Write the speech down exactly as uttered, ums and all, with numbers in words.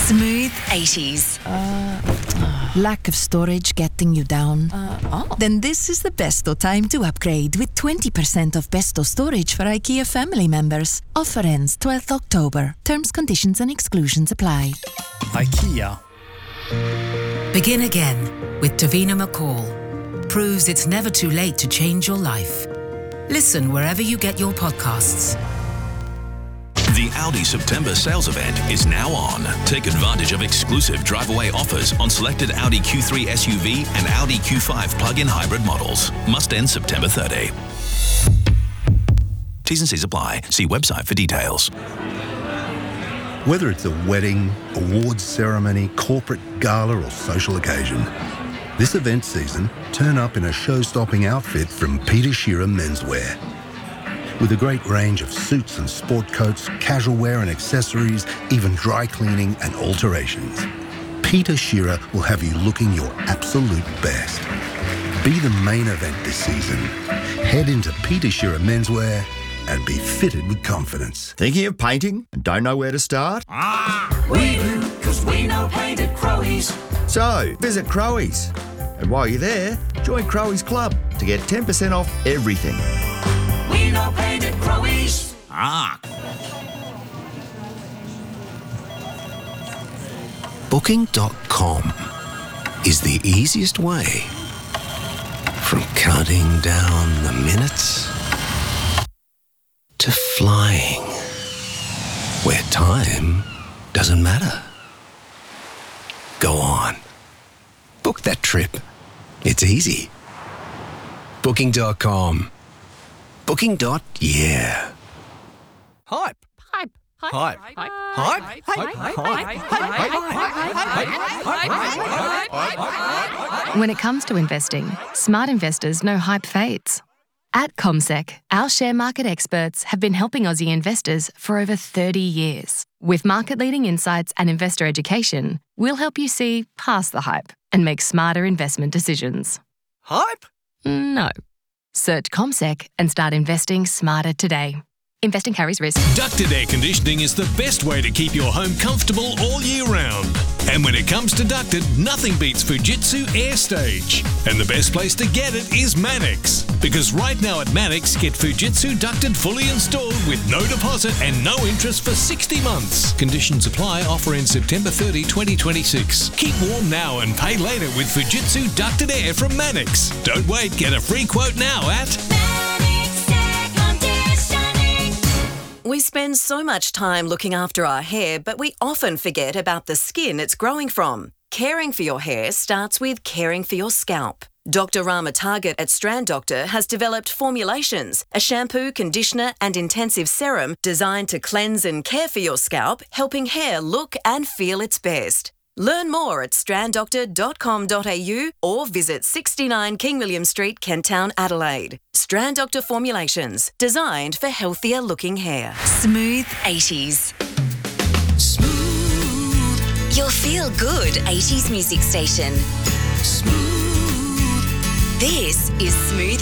Smooth eighties. Uh, uh, Lack of storage getting you down? Uh, oh. Then this is the besto time to upgrade with twenty percent off besto storage for IKEA family members. Offer ends twelfth October. Terms, conditions and exclusions apply. IKEA. Begin again with Davina McCall. Proves it's never too late to change your life. Listen wherever you get your podcasts. The Audi September sales event is now on. Take advantage of exclusive drive-away offers on selected Audi Q three S U V and Audi Q five plug-in hybrid models. Must end September thirtieth. T's and C's apply. See website for details. Whether it's a wedding, awards ceremony, corporate gala or social occasion, this event season, turn up in a show-stopping outfit from Peter Shearer Menswear. With a great range of suits and sport coats, casual wear and accessories, even dry cleaning and alterations, Peter Shearer will have you looking your absolute best. Be the main event this season. Head into Peter Shearer Menswear and be fitted with confidence. Thinking of painting and don't know where to start? Ah, we do, because we know paint at Crowies. So, visit Crowies. And while you're there, join Crowies Club to get ten percent off everything. We know paint at Crowies. Ah. Booking dot com is the easiest way from counting down the minutes to flying where time doesn't matter. Go on. Book that trip. It's easy. Booking dot com. Booking dot yeah. Hype. Hype. Hype. Hype. Hype. Hype. When it comes to investing, smart investors know hype fades. At CommSec, our share market experts have been helping Aussie investors for over thirty years. With market-leading insights and investor education, we'll help you see past the hype and make smarter investment decisions. Hype? No. Search CommSec and start investing smarter today. Investing carries risk. Ducted air conditioning is the best way to keep your home comfortable all year round. And when it comes to ducted, nothing beats Fujitsu AirStage. And the best place to get it is Manix. Because right now at Manix, get Fujitsu ducted fully installed with no deposit and no interest for sixty months. Conditions apply. Offer in September thirtieth, twenty twenty-six. Keep warm now and pay later with Fujitsu ducted air from Manix. Don't wait. Get a free quote now at We spend so much time looking after our hair, but we often forget about the skin it's growing from. Caring for your hair starts with caring for your scalp. Doctor Rama Target at Strand Doctor has developed formulations, a shampoo, conditioner and intensive serum designed to cleanse and care for your scalp, helping hair look and feel its best. Learn more at strand doctor dot com dot a u or visit sixty-nine King William Street, Kent Town, Adelaide. Strand Doctor formulations, designed for healthier looking hair. Smooth eighties. Smooth. Your feel-good eighties music station. Smooth. This is Smooth